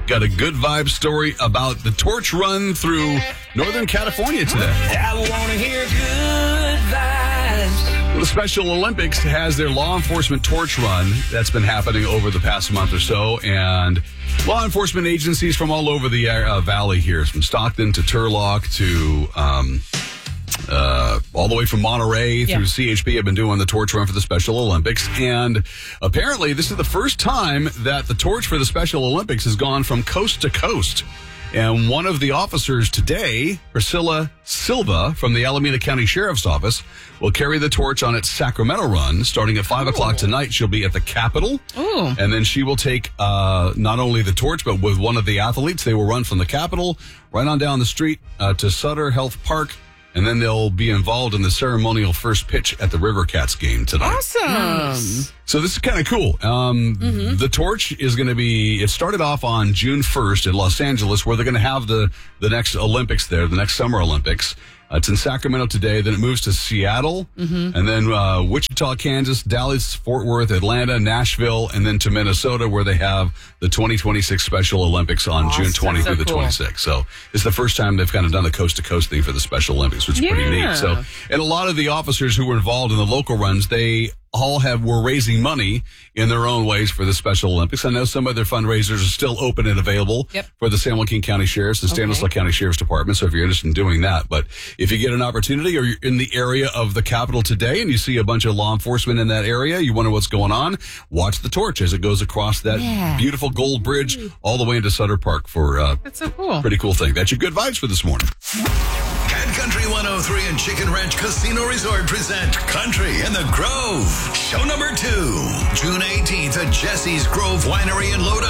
got a good vibe story about the torch run through Northern California today. I want to hear good vibes. Well, the Special Olympics has their law enforcement torch run that's been happening over the past month or so, and law enforcement agencies from all over the valley here, from Stockton to Turlock to all the way from Monterey through CHP have been doing the torch run for the Special Olympics. And apparently this is the first time that the torch for the Special Olympics has gone from coast to coast. And one of the officers today, Priscilla Silva from the Alameda County Sheriff's Office, will carry the torch on its Sacramento run. Starting at 5 o'clock tonight, she'll be at the Capitol. Ooh. And then she will take not only the torch, but with one of the athletes. They will run from the Capitol right on down the street to Sutter Health Park. And then they'll be involved in the ceremonial first pitch at the River Cats game tonight. Awesome. Nice. So this is kind of cool. The torch is going to be, it started off on June 1st in Los Angeles, where they're going to have the next Olympics there, the next Summer Olympics. It's in Sacramento today. Then it moves to Seattle, and then Wichita, Kansas, Dallas, Fort Worth, Atlanta, Nashville, and then to Minnesota, where they have the 2026 Special Olympics on June 20 through the 26th. So it's the first time they've kind of done the coast-to-coast thing for the Special Olympics, which is pretty neat. So, and a lot of the officers who were involved in the local runs, they all were raising money in their own ways for the Special Olympics. I know some of their fundraisers are still open and available for the San Joaquin County Sheriff's and Stanislaus County Sheriff's Department. So if you're interested in doing that, but if you get an opportunity or you're in the area of the Capitol today and you see a bunch of law enforcement in that area, you wonder what's going on, watch the torch as it goes across that beautiful gold bridge all the way into Sutter Park for that's so cool. Pretty cool thing. That's your good vibes for this morning. Cat Country 103 and Chicken Ranch Casino Resort present Country in the Grove. Show number 2, June 18th at Jesse's Grove Winery in Lodi.